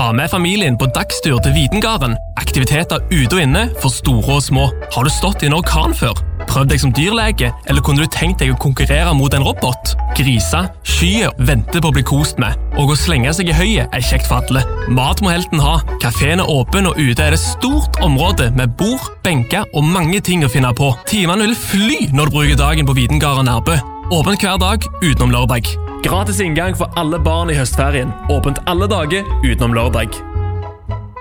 Ta med familien på dagstur til Videngarden. Aktiviteter ute og inne for store og små. Har du stått i en orkan før? Prøv deg som dyrlege, eller kunne du tenkt deg å konkurrere mot en robot? Griser, skyer, venter på å bli kost med. Og å slenge seg i høyet er kjekt for alle. Mat må helten ha. Kaféen er åpen, og ute er det stort område med bord, benker og mange ting å finne på. Timene vil fly når du bruker dagen på Videngarden Nærbø. Åpent hver dag utenom lørdag. Gratis inngang for alle barn i høstferien. Åpent alle dager utenom lørdag.